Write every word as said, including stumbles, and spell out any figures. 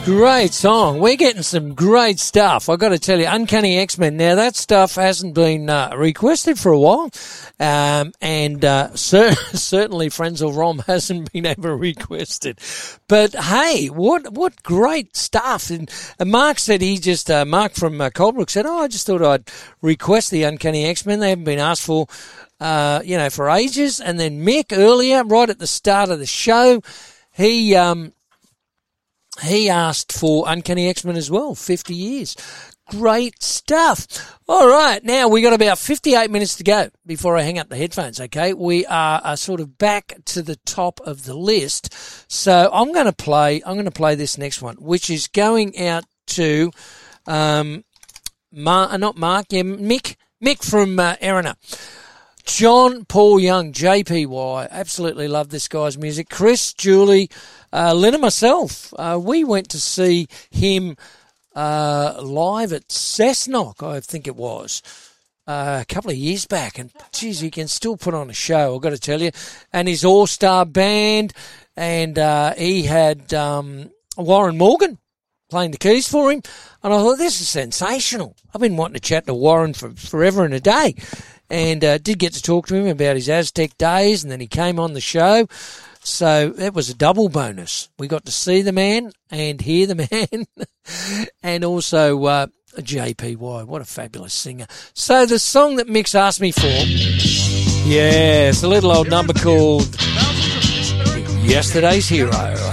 Great song. We're getting some great stuff. I've got to tell you, Uncanny X-Men. Now, that stuff hasn't been uh, requested for a while. Um, and uh, cer- certainly Frenzal Rom hasn't been able to request it. But, hey, what what great stuff. And, and Mark said he just, uh, Mark from uh, Coldbrook said, oh, I just thought I'd request the Uncanny X-Men. They haven't been asked for, uh, you know, for ages. And then Mick earlier, right at the start of the show, he... um. He asked for Uncanny X-Men as well, fifty years. Great stuff. All right, now we got about fifty-eight minutes to go before I hang up the headphones, okay? We are, are sort of back to the top of the list. So I'm going to play, I'm going to play this next one, which is going out to, um, Mar- not Mark, yeah, Mick, Mick from uh, Erina. John Paul Young, J P Y, absolutely love this guy's music. Chris, Julie, uh, Lynn and myself, uh, we went to see him uh, live at Cessnock, I think it was, uh, a couple of years back. And, geez, he can still put on a show, I've got to tell you. And his all-star band, and uh, he had um, Warren Morgan playing the keys for him. And I thought, this is sensational. I've been wanting to chat to Warren for forever and a day. And uh, did get to talk to him about his Aztec days, and then he came on the show. So that was a double bonus. We got to see the man and hear the man, and also uh, J P Y. What a fabulous singer. So the song that Mick's asked me for, yes, a little old number called Yesterday's Hero.